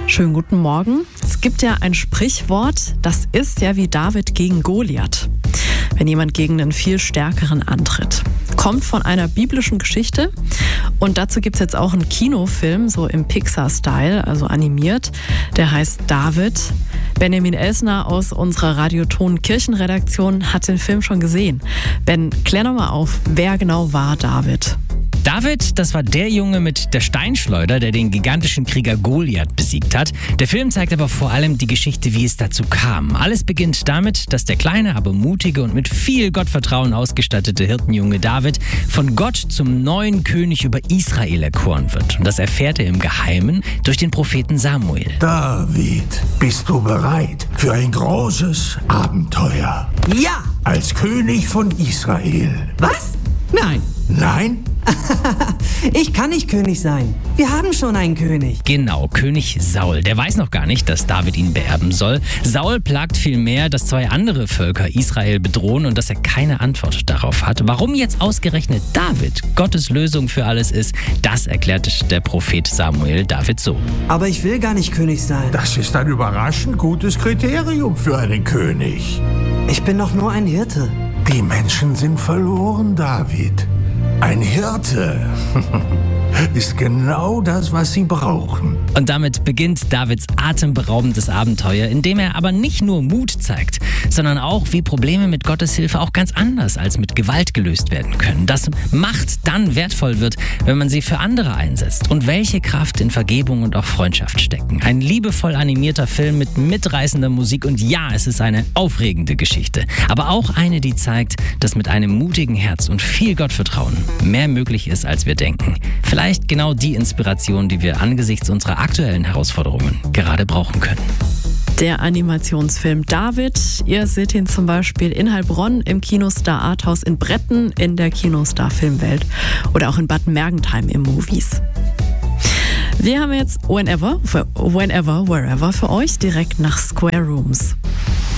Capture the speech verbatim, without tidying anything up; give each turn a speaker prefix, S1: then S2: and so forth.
S1: Schönen guten Morgen. Es gibt ja ein Sprichwort, das ist ja wie David gegen Goliath, wenn jemand gegen einen viel stärkeren antritt. Kommt von einer biblischen Geschichte und dazu gibt es jetzt auch einen Kinofilm, so im Pixar-Style, also animiert, der heißt David. Benjamin Elsner aus unserer Radioton-Kirchenredaktion hat den Film schon gesehen. Ben, klär noch mal auf, wer genau war David?
S2: David, das war der Junge mit der Steinschleuder, der den gigantischen Krieger Goliath besiegt hat. Der Film zeigt aber vor allem die Geschichte, wie es dazu kam. Alles beginnt damit, dass der kleine, aber mutige und mit viel Gottvertrauen ausgestattete Hirtenjunge David von Gott zum neuen König über Israel erkoren wird. Und das erfährt er im Geheimen durch den Propheten Samuel.
S3: David, bist du bereit für ein großes Abenteuer?
S4: Ja!
S3: Als König von Israel.
S4: Was? Nein.
S3: Nein?
S4: Ich kann nicht König sein. Wir haben schon einen König.
S2: Genau, König Saul. Der weiß noch gar nicht, dass David ihn beerben soll. Saul plagt vielmehr, dass zwei andere Völker Israel bedrohen und dass er keine Antwort darauf hat. Warum jetzt ausgerechnet David Gottes Lösung für alles ist, das erklärt der Prophet Samuel David so.
S4: Aber ich will gar nicht König sein.
S3: Das ist ein überraschend gutes Kriterium für einen König.
S4: Ich bin doch nur ein Hirte.
S3: Die Menschen sind verloren, David. Ein Hirte ist genau das, was sie brauchen.
S2: Und damit beginnt Davids atemberaubendes Abenteuer, in dem er aber nicht nur Mut zeigt, sondern auch, wie Probleme mit Gottes Hilfe auch ganz anders als mit Gewalt gelöst werden können. Dass Macht dann wertvoll wird, wenn man sie für andere einsetzt. Und welche Kraft in Vergebung und auch Freundschaft stecken. Ein liebevoll animierter Film mit mitreißender Musik und ja, es ist eine aufregende Geschichte. Aber auch eine, die zeigt, dass mit einem mutigen Herz und viel Gottvertrauen mehr möglich ist, als wir denken. Vielleicht genau die Inspiration, die wir angesichts unserer aktuellen Herausforderungen gerade brauchen können.
S1: Der Animationsfilm David. Ihr seht ihn zum Beispiel in Heilbronn im Kinostar Arthouse in Bretten in der Kinostar Filmwelt oder auch in Bad Mergentheim im Movies. Wir haben jetzt Whenever, Whenever, Wherever für euch direkt nach Square Rooms.